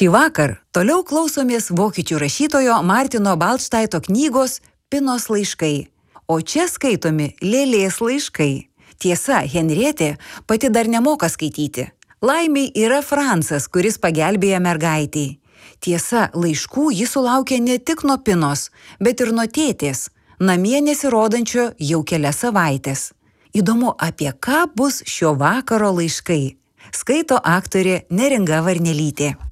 Šįvakar toliau klausomės vokiečių rašytojo Martino Baltštaito knygos Pinos laiškai, o čia skaitomi Lėlės laiškai. Tiesa, Henrietė pati dar nemoka skaityti. Laimiai yra Francas, kuris pagelbėja mergaitei. Tiesa, laiškų jis sulaukė ne tik nuo Pinos, bet ir nuo tėtės, namie nesirodančio jau kelias savaites. Įdomu, apie ką bus šio vakaro laiškai. Skaito aktorė Neringa Varnelytė.